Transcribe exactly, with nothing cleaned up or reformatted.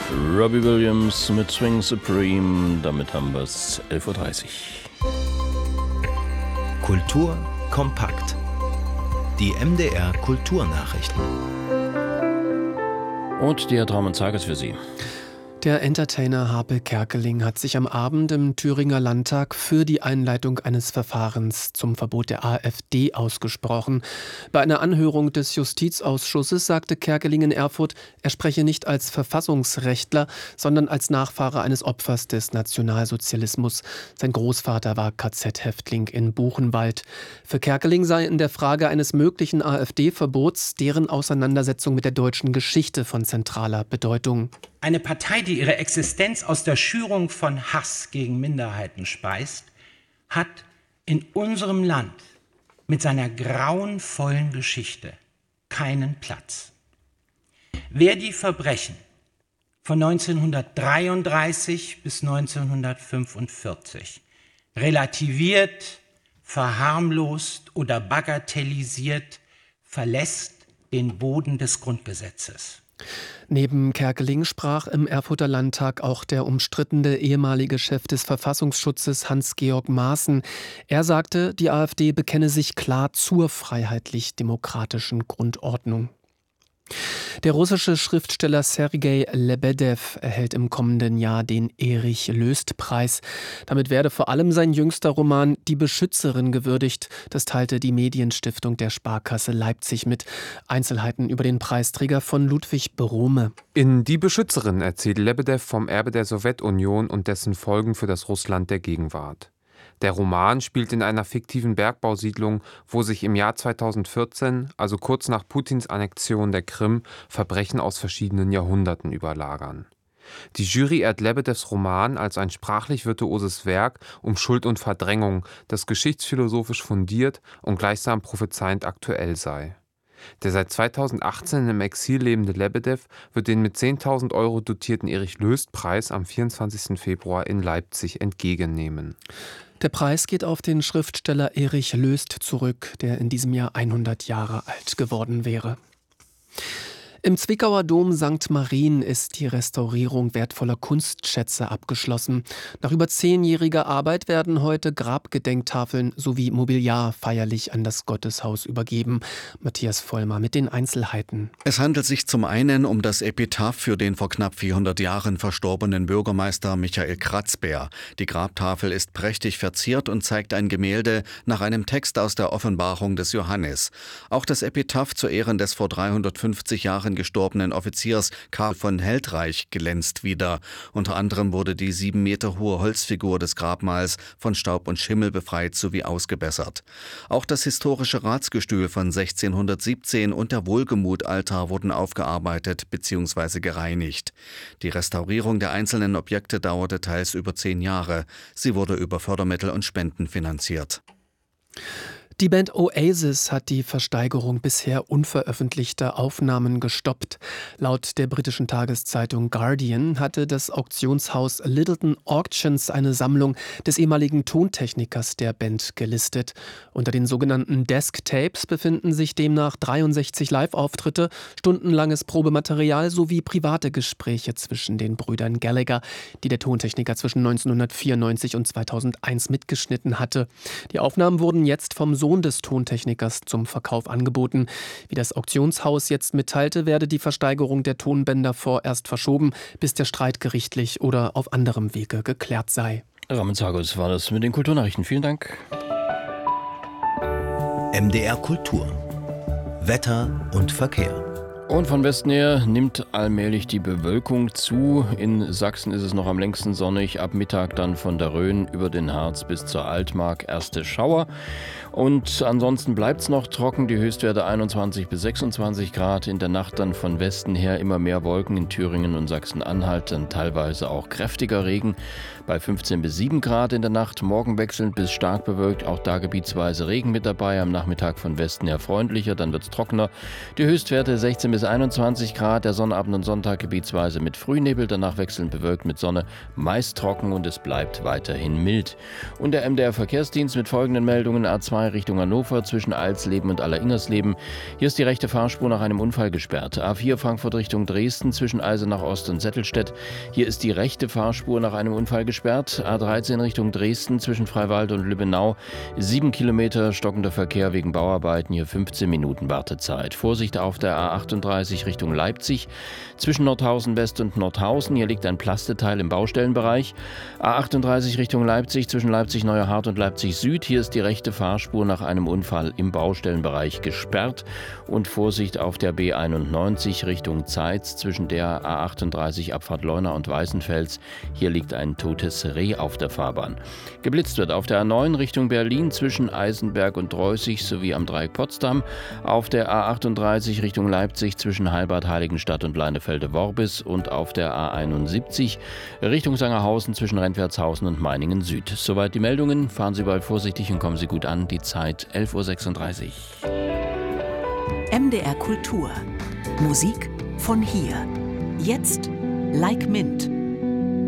Robbie Williams mit Swing Supreme, damit haben wir es elf Uhr dreißig. Kultur kompakt. Die M D R Kulturnachrichten. Und der Traum und Tages für Sie. Der Entertainer Harpe Kerkeling hat sich am Abend im Thüringer Landtag für die Einleitung eines Verfahrens zum Verbot der AfD ausgesprochen. Bei einer Anhörung des Justizausschusses sagte Kerkeling in Erfurt, er spreche nicht als Verfassungsrechtler, sondern als Nachfahre eines Opfers des Nationalsozialismus. Sein Großvater war K Z-Häftling in Buchenwald. Für Kerkeling sei in der Frage eines möglichen AfD-Verbots deren Auseinandersetzung mit der deutschen Geschichte von zentraler Bedeutung. Eine Partei, die ihre Existenz aus der Schürung von Hass gegen Minderheiten speist, hat in unserem Land mit seiner grauenvollen Geschichte keinen Platz. Wer die Verbrechen von neunzehnhundertdreiunddreißig bis neunzehnhundertfünfundvierzig relativiert, verharmlost oder bagatellisiert, verlässt den Boden des Grundgesetzes. Neben Kerkeling sprach im Erfurter Landtag auch der umstrittene ehemalige Chef des Verfassungsschutzes Hans-Georg Maaßen. Er sagte, die AfD bekenne sich klar zur freiheitlich-demokratischen Grundordnung. Der russische Schriftsteller Sergei Lebedew erhält im kommenden Jahr den Erich-Löst-Preis. Damit werde vor allem sein jüngster Roman Die Beschützerin gewürdigt. Das teilte die Medienstiftung der Sparkasse Leipzig mit. Einzelheiten über den Preisträger von Ludwig Brome. In Die Beschützerin erzählt Lebedew vom Erbe der Sowjetunion und dessen Folgen für das Russland der Gegenwart. Der Roman spielt in einer fiktiven Bergbausiedlung, wo sich im Jahr zweitausendvierzehn, also kurz nach Putins Annexion der Krim, Verbrechen aus verschiedenen Jahrhunderten überlagern. Die Jury ehrt Lebedews Roman als ein sprachlich virtuoses Werk um Schuld und Verdrängung, das geschichtsphilosophisch fundiert und gleichsam prophezeiend aktuell sei. Der seit zweitausendachtzehn im Exil lebende Lebedew wird den mit zehntausend Euro dotierten Erich-Löst-Preis am vierundzwanzigsten Februar in Leipzig entgegennehmen. Der Preis geht auf den Schriftsteller Erich Löst zurück, der in diesem Jahr hundert Jahre alt geworden wäre. Im Zwickauer Dom Sankt Marien ist die Restaurierung wertvoller Kunstschätze abgeschlossen. Nach über zehnjähriger Arbeit werden heute Grabgedenktafeln sowie Mobiliar feierlich an das Gotteshaus übergeben. Matthias Vollmer mit den Einzelheiten. Es handelt sich zum einen um das Epitaph für den vor knapp vierhundert Jahren verstorbenen Bürgermeister Michael Kratzbär. Die Grabtafel ist prächtig verziert und zeigt ein Gemälde nach einem Text aus der Offenbarung des Johannes. Auch das Epitaph zu Ehren des vor dreihundertfünfzig Jahren gestorbenen Offiziers Karl von Heldreich glänzt wieder. Unter anderem wurde die sieben Meter hohe Holzfigur des Grabmals von Staub und Schimmel befreit sowie ausgebessert. Auch das historische Ratsgestühl von sechzehnhundertsiebzehn und der Wohlgemutaltar wurden aufgearbeitet bzw. gereinigt. Die Restaurierung der einzelnen Objekte dauerte teils über zehn Jahre. Sie wurde über Fördermittel und Spenden finanziert. Die Band Oasis hat die Versteigerung bisher unveröffentlichter Aufnahmen gestoppt. Laut der britischen Tageszeitung Guardian hatte das Auktionshaus Littleton Auctions eine Sammlung des ehemaligen Tontechnikers der Band gelistet. Unter den sogenannten Desk Tapes befinden sich demnach dreiundsechzig Live-Auftritte, stundenlanges Probematerial sowie private Gespräche zwischen den Brüdern Gallagher, die der Tontechniker zwischen neunzehnhundertvierundneunzig und zweitausendeins mitgeschnitten hatte. Die Aufnahmen wurden jetzt vom Sohn des Tontechnikers zum Verkauf angeboten. Wie das Auktionshaus jetzt mitteilte, werde die Versteigerung der Tonbänder vorerst verschoben, bis der Streit gerichtlich oder auf anderem Wege geklärt sei. Rahmen Zagos war das mit den Kulturnachrichten. Vielen Dank. M D R Kultur. Wetter und Verkehr. Und von Westen her nimmt allmählich die Bewölkung zu. In Sachsen ist es noch am längsten sonnig. Ab Mittag dann von der Rhön über den Harz bis zur Altmark erste Schauer. Und ansonsten bleibt es noch trocken. Die Höchstwerte einundzwanzig bis sechsundzwanzig Grad. In der Nacht dann von Westen her immer mehr Wolken in Thüringen und Sachsen-Anhalt. Dann teilweise auch kräftiger Regen bei fünfzehn bis sieben Grad in der Nacht. Morgen wechselnd bis stark bewölkt. Auch da gebietsweise Regen mit dabei. Am Nachmittag von Westen her freundlicher. Dann wird es trockener. Die Höchstwerte sechzehn bis bis einundzwanzig Grad, der Sonnabend und Sonntag gebietsweise mit Frühnebel, danach wechselnd bewölkt mit Sonne, meist trocken und es bleibt weiterhin mild. Und der M D R-Verkehrsdienst mit folgenden Meldungen: A zwei Richtung Hannover zwischen Alsleben und Alleringers-Leben. Hier ist die rechte Fahrspur nach einem Unfall gesperrt. A vier Frankfurt Richtung Dresden zwischen Eisenach Ost und Settelstedt. Hier ist die rechte Fahrspur nach einem Unfall gesperrt. A dreizehn Richtung Dresden zwischen Freiwald und Lübbenau. Sieben Kilometer stockender Verkehr wegen Bauarbeiten. Hier fünfzehn Minuten Wartezeit. Vorsicht auf der A achtunddreißig Richtung Leipzig zwischen Nordhausen West und Nordhausen. Hier liegt ein Plasteteil im Baustellenbereich. A achtunddreißig Richtung Leipzig zwischen Leipzig-Neuerhardt und Leipzig Süd. Hier ist die rechte Fahrspur nach einem Unfall im Baustellenbereich gesperrt. Und Vorsicht auf der B einundneunzig Richtung Zeitz zwischen der A achtunddreißig Abfahrt Leuna und Weißenfels. Hier liegt ein totes Reh auf der Fahrbahn. Geblitzt wird auf der A neun Richtung Berlin zwischen Eisenberg und Dreußig sowie am Dreieck Potsdam. Auf der A achtunddreißig Richtung Leipzig zwischen Heilbad, Heiligenstadt und Leinefelde-Worbis und auf der A einundsiebzig Richtung Sangerhausen zwischen Rentwertshausen und Meiningen Süd. Soweit die Meldungen. Fahren Sie bald vorsichtig und kommen Sie gut an. Die Zeit elf Uhr sechsunddreißig. M D R Kultur. Musik von hier. Jetzt Like Mint.